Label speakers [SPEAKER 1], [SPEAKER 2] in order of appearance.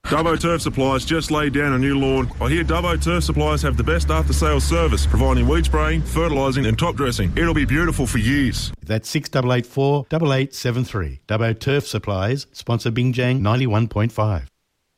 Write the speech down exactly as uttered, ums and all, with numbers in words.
[SPEAKER 1] Dubbo Turf Supplies just laid down a new lawn. I hear Dubbo Turf Supplies have the best after-sales service, providing weed spraying, fertilising and top dressing. It'll be beautiful for years.
[SPEAKER 2] That's six eight eight four, eight eight seven three. Dubbo Turf Supplies, sponsor Bingjang ninety-one point five.